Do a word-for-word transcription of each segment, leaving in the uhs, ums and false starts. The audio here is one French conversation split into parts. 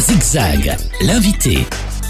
Zigzag, l'invité.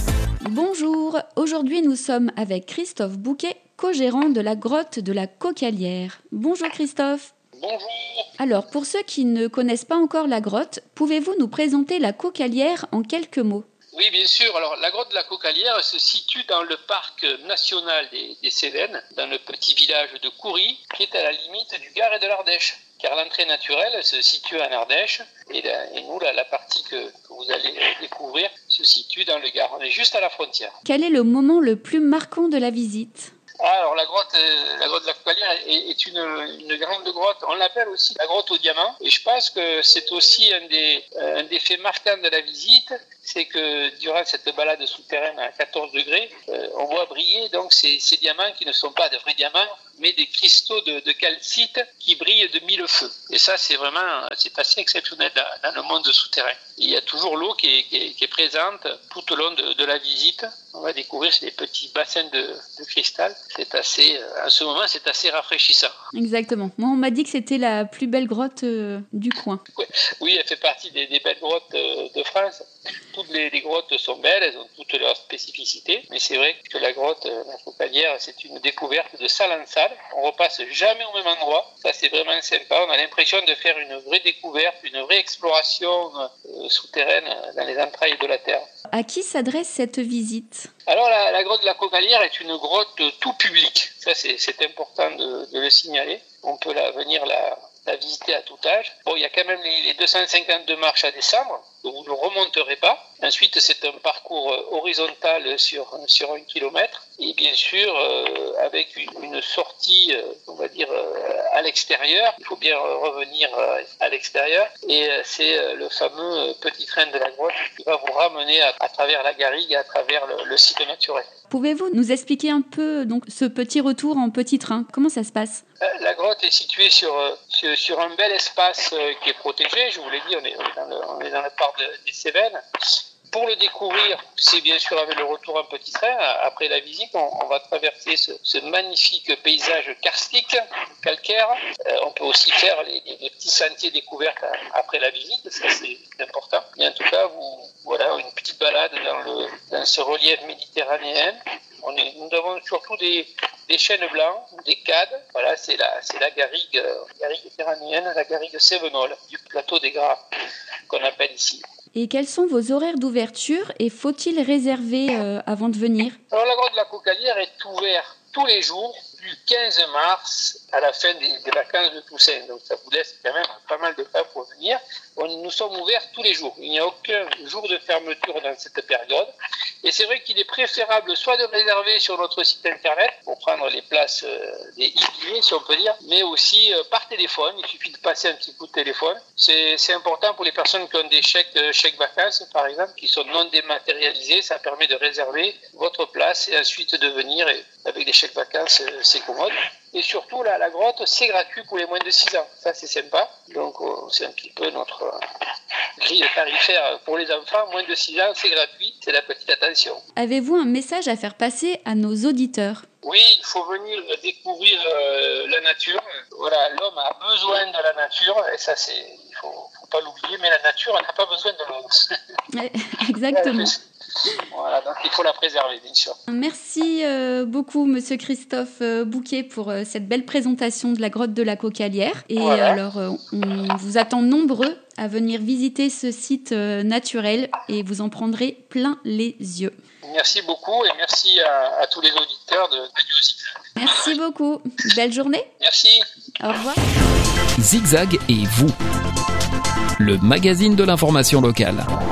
Bonjour, aujourd'hui nous sommes avec Christophe Bouquet, co-gérant de la grotte de la Cocalière. Bonjour Christophe. Bonjour. Alors, pour ceux qui ne connaissent pas encore la grotte, pouvez-vous nous présenter la Cocalière en quelques mots ? Oui, bien sûr. Alors, la grotte de la Cocalière se situe dans le parc national des, des Cévennes, dans le petit village de Coury, qui est à la limite du Gard et de l'Ardèche. Car l'entrée naturelle se situe en Ardèche, et, la, et nous, la, la partie que, que vous allez découvrir se situe dans le Gard. On est juste à la frontière. Quel est le moment le plus marquant de la visite ? Ah, alors la grotte, euh, la grotte de la Cocalière est, est une, une grande grotte. On l'appelle aussi la grotte au diamant. Et je pense que c'est aussi un des, euh, un des faits marquants de la visite, c'est que durant cette balade souterraine à quatorze degrés, euh, on voit briller donc ces, ces diamants qui ne sont pas de vrais diamants, mais des cristaux de, de calcite qui brillent de mille feux. Et ça, c'est vraiment, c'est assez exceptionnel dans, dans le monde souterrain. Il y a toujours l'eau qui est, qui est, qui est présente tout au long de, de la visite. On va découvrir ces petits bassins de, de cristal. C'est assez, en ce moment, c'est assez rafraîchissant. Exactement. Moi, on m'a dit que c'était la plus belle grotte euh, du coin. Oui, elle fait partie des, des belles grottes euh, de France. Toutes les, les grottes sont belles, elles ont toutes leurs spécificités. Mais c'est vrai que la grotte, euh, la Cocalière, c'est une découverte de salle en salle. On repasse jamais au même endroit. Ça, c'est vraiment sympa. On a l'impression de faire une vraie découverte, une vraie exploration euh, souterraine dans les entrailles de la Terre. À qui s'adresse cette visite ? Alors, la, la grotte de la Cocalière est une grotte tout public. Ça, c'est, c'est important de, de le signaler. On peut la, venir la, la visiter à tout âge. Bon, il y a quand même les, les deux cent cinquante-deux marches à descendre, que vous ne remonterez pas. Ensuite, c'est un parcours horizontal sur, sur un kilomètre. Et bien sûr, euh, avec une, une sortie, euh, on va dire, euh, à l'extérieur. Il faut bien revenir euh, à l'extérieur. Et euh, c'est euh, le fameux petit train de la grotte qui va vous ramener à, à travers la garrigue, à travers le, le site naturel. Pouvez-vous nous expliquer un peu donc, ce petit retour en petit train ? Comment ça se passe ? La grotte est située sur, sur, sur un bel espace qui est protégé. Je vous l'ai dit, on est, on est, dans, le, on est dans le parc de, des Cévennes. Pour le découvrir, c'est bien sûr avec le retour en petit train. Après la visite, on, on va traverser ce, ce magnifique paysage karstique, calcaire. Euh, on peut aussi faire les, les, les petits sentiers découverts après la visite, ça c'est important. Et en tout cas, vous, voilà, une petite balade dans, le, dans ce relief méditerranéen. On est, nous avons surtout des, des chênes blancs, des cades. Voilà, c'est la, c'est la garrigue, euh, garrigue méditerranéenne, la garrigue cévenole du plateau des Gras qu'on appelle ici. Et quels sont vos horaires d'ouverture et faut-il réserver euh, avant de venir ? Alors la grotte de la Cocalière est ouverte tous les jours du quinze mars à la fin des, des vacances de Toussaint. Donc ça vous laisse quand même pas mal de temps pour venir. On, nous sommes ouverts tous les jours. Il n'y a aucun jour de fermeture dans cette période. Et c'est vrai qu'il est préférable soit de réserver sur notre site internet pour prendre les places euh, des hibillés, si on peut dire, mais aussi euh, par téléphone. Il suffit de passer un petit coup de téléphone. C'est, c'est important pour les personnes qui ont des chèques, euh, chèques vacances, par exemple, qui sont non dématérialisés. Ça permet de réserver votre place et ensuite de venir. Et avec des chèques vacances, euh, c'est commode. Et surtout, là, la grotte, c'est gratuit pour les moins de six ans. Ça, c'est sympa. Donc, euh, c'est un petit peu notre euh, grille tarifaire pour les enfants. Moins de six ans, c'est gratuit. C'est la petite attention. Avez-vous un message à faire passer à nos auditeurs ? Oui, il faut venir découvrir euh, la nature. Voilà, l'homme a besoin de la nature. Et ça, c'est, il faut, faut pas l'oublier. Mais la nature, elle n'a pas besoin de l'homme. Exactement. Voilà, donc il faut la préserver, bien sûr. Merci euh, beaucoup, Monsieur Christophe euh, Bouquet, pour euh, cette belle présentation de la grotte de la Cocalière. Et voilà. alors, euh, on vous attend nombreux à venir visiter ce site euh, naturel et vous en prendrez plein les yeux. Merci beaucoup et merci à, à tous les auditeurs de Radio Zigzag. Merci beaucoup. Belle journée. Merci. Au revoir. Zigzag et vous, le magazine de l'information locale.